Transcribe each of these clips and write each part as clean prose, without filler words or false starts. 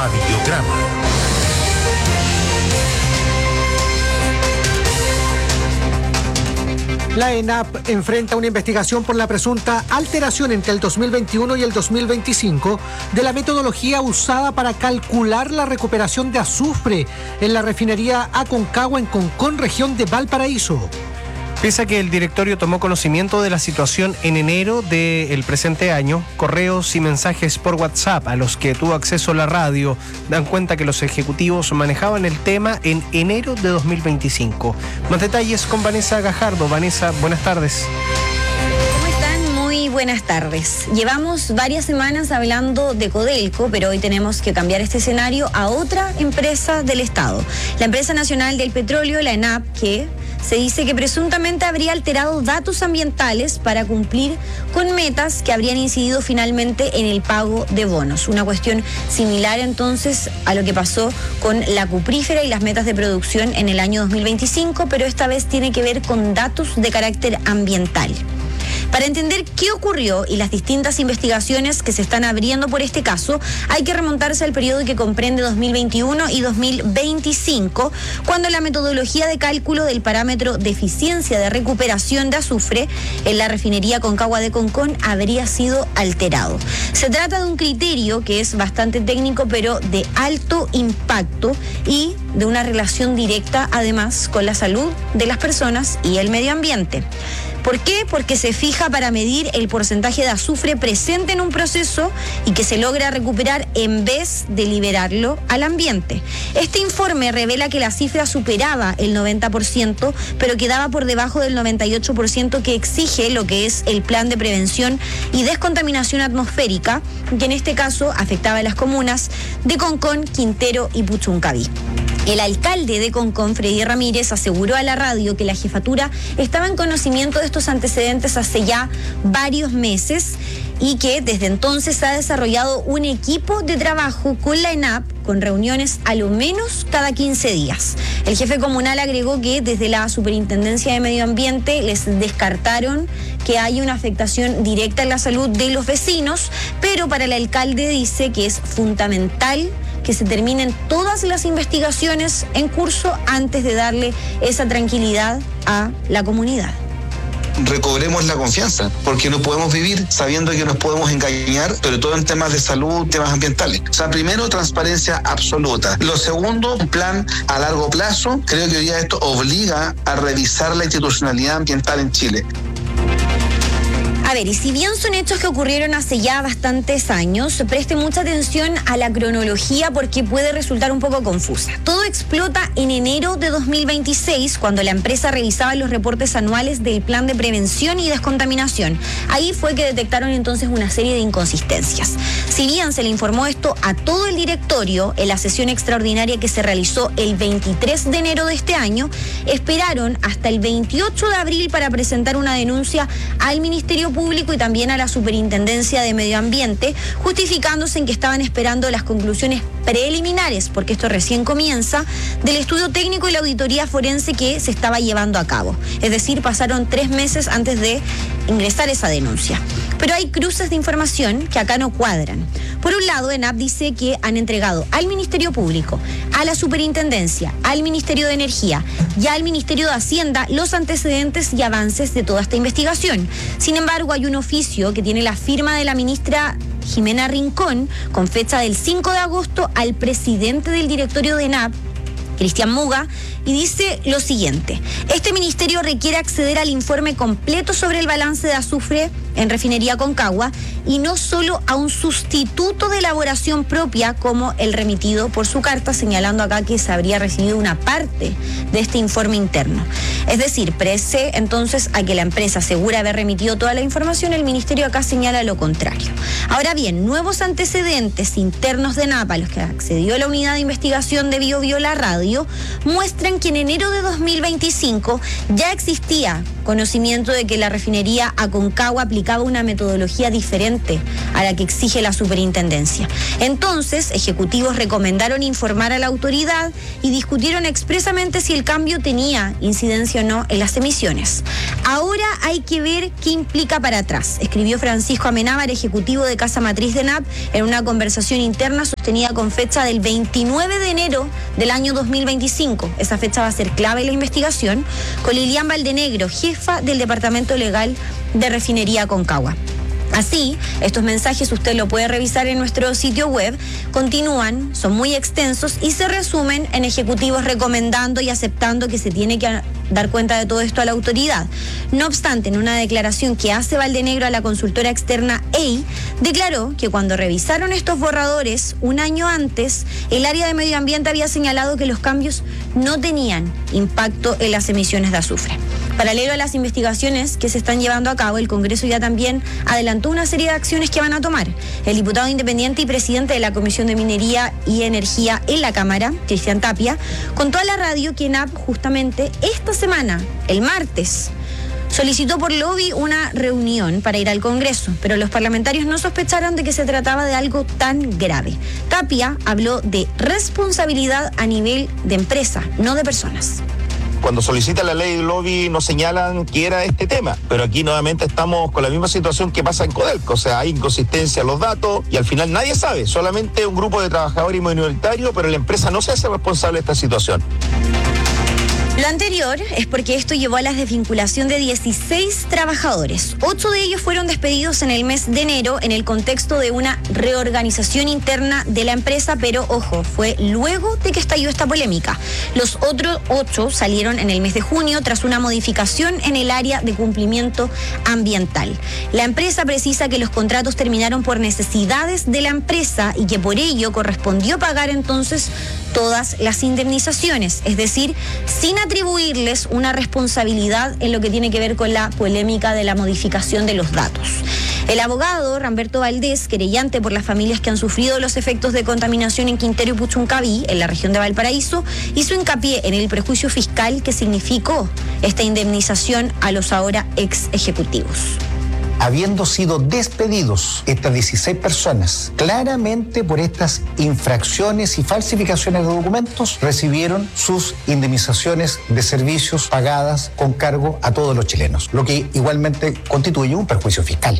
Radiograma. La ENAP enfrenta una investigación por la presunta alteración entre el 2021 y el 2025 de la metodología usada para calcular la recuperación de azufre en la refinería Aconcagua en Concón, región de Valparaíso. Pese a que el directorio tomó conocimiento de la situación en enero del presente año, correos y mensajes por WhatsApp a los que tuvo acceso la radio dan cuenta que los ejecutivos manejaban el tema en enero de 2025. Más detalles con Vanessa Gajardo. Vanessa, buenas tardes. ¿Cómo están? Muy buenas tardes. Llevamos varias semanas hablando de Codelco, pero hoy tenemos que cambiar este escenario a otra empresa del Estado. La Empresa Nacional del Petróleo, la ENAP, que se dice que presuntamente habría alterado datos ambientales para cumplir con metas que habrían incidido finalmente en el pago de bonos. Una cuestión similar entonces a lo que pasó con la cuprífera y las metas de producción en el año 2025, pero esta vez tiene que ver con datos de carácter ambiental. Para entender qué ocurrió y las distintas investigaciones que se están abriendo por este caso, hay que remontarse al periodo que comprende 2021 y 2025, cuando la metodología de cálculo del parámetro de eficiencia de recuperación de azufre en la refinería Aconcagua de Concón habría sido alterado. Se trata de un criterio que es bastante técnico, pero de alto impacto y de una relación directa, además, con la salud de las personas y el medio ambiente. ¿Por qué? Porque se fija para medir el porcentaje de azufre presente en un proceso y que se logra recuperar en vez de liberarlo al ambiente. Este informe revela que la cifra superaba el 90%, pero quedaba por debajo del 98% que exige lo que es el plan de prevención y descontaminación atmosférica, que en este caso afectaba a las comunas de Concón, Quintero y Puchuncaví. El alcalde de Concón, Freddy Ramírez, aseguró a la radio que la jefatura estaba en conocimiento de estos antecedentes hace ya varios meses y que desde entonces ha desarrollado un equipo de trabajo con la ENAP, con reuniones a lo menos cada 15 días. El jefe comunal agregó que desde la Superintendencia de Medio Ambiente les descartaron que haya una afectación directa en la salud de los vecinos, pero para el alcalde dice que es fundamental que se terminen todas las investigaciones en curso antes de darle esa tranquilidad a la comunidad. Recobremos la confianza, porque no podemos vivir sabiendo que nos podemos engañar, sobre todo en temas de salud, temas ambientales. O sea, primero, transparencia absoluta. Lo segundo, un plan a largo plazo. Creo que hoy día esto obliga a revisar la institucionalidad ambiental en Chile. A ver, y si bien son hechos que ocurrieron hace ya bastantes años, preste mucha atención a la cronología porque puede resultar un poco confusa. Todo explota en enero de 2026, cuando la empresa revisaba los reportes anuales del plan de prevención y descontaminación. Ahí fue que detectaron entonces una serie de inconsistencias. Si bien se le informó esto a todo el directorio en la sesión extraordinaria que se realizó el 23 de enero de este año, esperaron hasta el 28 de abril para presentar una denuncia al Ministerio Público y también a la Superintendencia de Medio Ambiente, justificándose en que estaban esperando las conclusiones preliminares, porque esto recién comienza, del estudio técnico y la auditoría forense que se estaba llevando a cabo. Es decir, pasaron 3 meses antes de ingresar esa denuncia. Pero hay cruces de información que acá no cuadran. Por un lado, ENAP dice que han entregado al Ministerio Público, a la Superintendencia, al Ministerio de Energía y al Ministerio de Hacienda los antecedentes y avances de toda esta investigación. Sin embargo, hay un oficio que tiene la firma de la ministra Jimena Rincón, con fecha del 5 de agosto, al presidente del directorio de ENAP, Cristian Muga, y dice lo siguiente: este ministerio requiere acceder al informe completo sobre el balance de azufre en refinería Aconcagua y no solo a un sustituto de elaboración propia como el remitido por su carta, señalando acá que se habría recibido una parte de este informe interno. Es decir, pese entonces a que la empresa asegura haber remitido toda la información, el ministerio acá señala lo contrario. Ahora bien, nuevos antecedentes internos de ENAP a los que accedió la unidad de investigación de BioBio La Radio muestran que en enero de 2025 ya existía conocimiento de que la refinería Aconcagua aplicaba una metodología diferente a la que exige la superintendencia. Entonces, ejecutivos recomendaron informar a la autoridad y discutieron expresamente si el cambio tenía incidencia o no en las emisiones. Ahora hay que ver qué implica para atrás, escribió Francisco Amenábar, ejecutivo de Casa Matriz de ENAP, en una conversación interna tenida con fecha del 29 de enero del año 2025. Esa fecha va a ser clave en la investigación, con Lilian Valdenegro, jefa del Departamento Legal de Refinería Aconcagua. Así, estos mensajes usted lo puede revisar en nuestro sitio web, continúan, son muy extensos y se resumen en ejecutivos recomendando y aceptando que se tiene que dar cuenta de todo esto a la autoridad. No obstante, en una declaración que hace Valdenegro a la consultora externa EY, declaró que cuando revisaron estos borradores un año antes, el área de medio ambiente había señalado que los cambios no tenían impacto en las emisiones de azufre. Paralelo a las investigaciones que se están llevando a cabo, el Congreso ya también adelantó una serie de acciones que van a tomar. El diputado independiente y presidente de la Comisión de Minería y Energía en la Cámara, Cristian Tapia, contó a la radio que ENAP justamente esta semana, el martes, solicitó por lobby una reunión para ir al Congreso, pero los parlamentarios no sospecharon de que se trataba de algo tan grave. Tapia habló de responsabilidad a nivel de empresa, no de personas. Cuando solicita la ley de lobby nos señalan que era este tema, pero aquí nuevamente estamos con la misma situación que pasa en Codelco, o sea, hay inconsistencia en los datos y al final nadie sabe, solamente un grupo de trabajadores y minoritarios, pero la empresa no se hace responsable de esta situación. Lo anterior es porque esto llevó a la desvinculación de 16 trabajadores. 8 de ellos fueron despedidos en el mes de enero en el contexto de una reorganización interna de la empresa, pero ojo, fue luego de que estalló esta polémica. Los otros 8 salieron en el mes de junio tras una modificación en el área de cumplimiento ambiental. La empresa precisa que los contratos terminaron por necesidades de la empresa y que por ello correspondió pagar entonces todas las indemnizaciones, es decir, sin atribuirles una responsabilidad en lo que tiene que ver con la polémica de la modificación de los datos. El abogado Ramberto Valdés, querellante por las familias que han sufrido los efectos de contaminación en Quintero y Puchuncaví, en la región de Valparaíso, hizo hincapié en el prejuicio fiscal que significó esta indemnización a los ahora ex ejecutivos. Habiendo sido despedidos estas 16 personas, claramente por estas infracciones y falsificaciones de documentos, recibieron sus indemnizaciones de servicios pagadas con cargo a todos los chilenos, lo que igualmente constituye un perjuicio fiscal.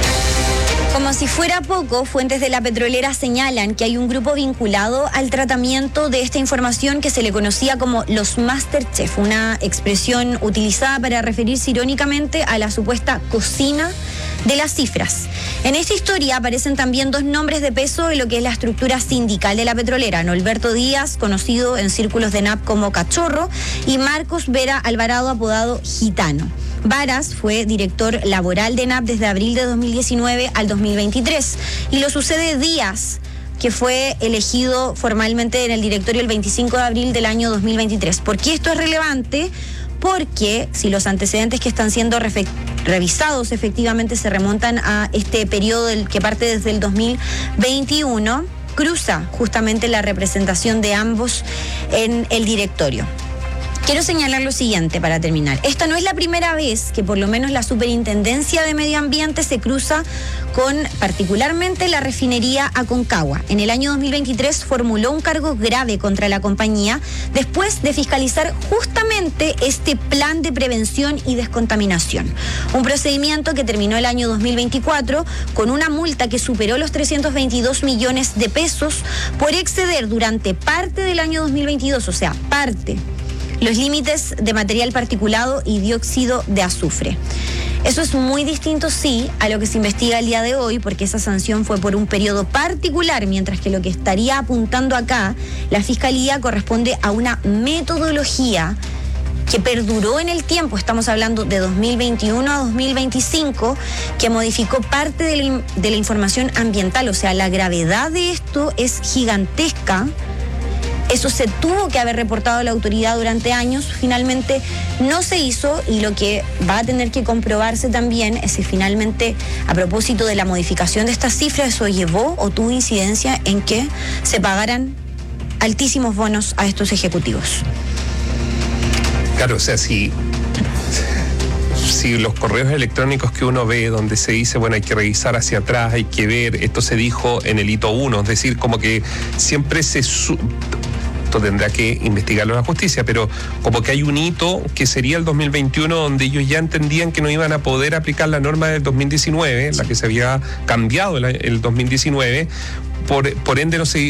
Como si fuera poco, fuentes de la petrolera señalan que hay un grupo vinculado al tratamiento de esta información que se le conocía como los Masterchef, una expresión utilizada para referirse irónicamente a la supuesta cocina de las cifras. En esta historia aparecen también 2 nombres de peso en lo que es la estructura sindical de la petrolera: Norberto Díaz, conocido en círculos de ENAP como Cachorro, y Marcos Vera Alvarado, apodado Gitano. Varas fue director laboral de ENAP desde abril de 2019 al 2023 y lo sucede Díaz, que fue elegido formalmente en el directorio el 25 de abril del año 2023. ¿Por qué esto es relevante? Porque si los antecedentes que están siendo revisados efectivamente se remontan a este periodo que parte desde el 2021, cruza justamente la representación de ambos en el directorio. Quiero señalar lo siguiente para terminar. Esta no es la primera vez que por lo menos la Superintendencia de Medio Ambiente se cruza con particularmente la refinería Aconcagua. En el año 2023 formuló un cargo grave contra la compañía después de fiscalizar justamente este plan de prevención y descontaminación. Un procedimiento que terminó el año 2024 con una multa que superó los 322 millones de pesos por exceder durante parte del año 2022, o sea, los límites de material particulado y dióxido de azufre. Eso es muy distinto, sí, a lo que se investiga el día de hoy, porque esa sanción fue por un periodo particular, mientras que lo que estaría apuntando acá la Fiscalía corresponde a una metodología que perduró en el tiempo. Estamos hablando de 2021 a 2025, que modificó parte de la información ambiental. O sea, la gravedad de esto es gigantesca. Eso se tuvo que haber reportado a la autoridad durante años, finalmente no se hizo, y lo que va a tener que comprobarse también es si finalmente, a propósito de la modificación de estas cifras, eso llevó o tuvo incidencia en que se pagaran altísimos bonos a estos ejecutivos. Claro, o sea, si los correos electrónicos que uno ve donde se dice, bueno, hay que revisar hacia atrás, hay que ver, esto se dijo en el hito 1, es decir, como que siempre esto tendrá que investigarlo la justicia, pero como que hay un hito que sería el 2021, donde ellos ya entendían que no iban a poder aplicar la norma del 2019, la que se había cambiado el 2019, por ende no se